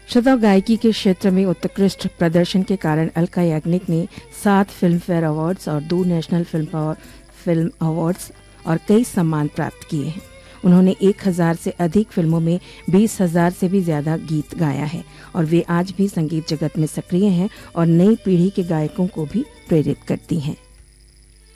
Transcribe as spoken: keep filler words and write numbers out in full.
श्रोता, गायकी के क्षेत्र में उत्कृष्ट प्रदर्शन के कारण अलका याग्निक ने सात फिल्म फेयर अवार्ड्स और दो नेशनल फिल्म फिल्म अवार्ड्स और कई सम्मान प्राप्त किए हैं। उन्होंने एक हजार से अधिक फिल्मों में बीस हजार से भी ज्यादा गीत गाया है और वे आज भी संगीत जगत में सक्रिय हैं और नई पीढ़ी के गायकों को भी प्रेरित करती हैं।